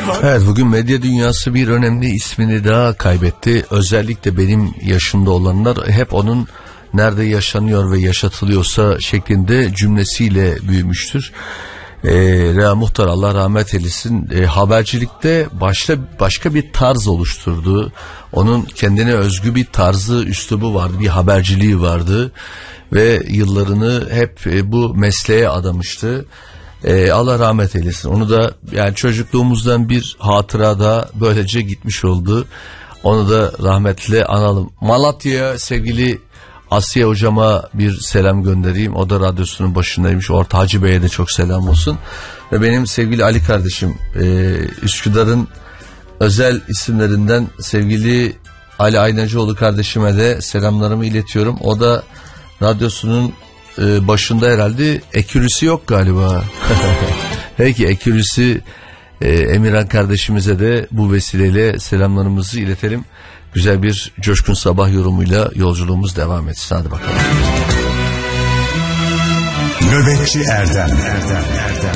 Evet, bugün medya dünyası bir önemli ismini daha kaybetti. Özellikle benim yaşımda olanlar hep onun nerede yaşanıyor ve yaşatılıyorsa şeklinde cümlesiyle büyümüştür. Rea Muhtar, Allah rahmet eylesin, habercilikte başka bir tarz oluşturdu. Onun kendine özgü bir tarzı, üslubu vardı, bir haberciliği vardı ve yıllarını hep bu mesleğe adamıştı. Allah rahmet eylesin. Onu da yani çocukluğumuzdan bir hatıra da böylece gitmiş oldu. Onu da rahmetle analım. Malatya'ya sevgili Asiye hocama bir selam göndereyim. O da radyosunun başındaymış. Orta Hacı Bey'e de çok selam olsun. Ve benim sevgili Ali kardeşim, Üsküdar'ın özel isimlerinden sevgili Ali Aynacıoğlu kardeşime de selamlarımı iletiyorum. O da radyosunun başında herhalde. Ekürüsü yok galiba. Peki, ekürüsü Emirhan kardeşimize de bu vesileyle selamlarımızı iletelim. Güzel bir Coşkun Sabah yorumuyla yolculuğumuz devam etsin. Hadi bakalım. Nöbetçi Erdem.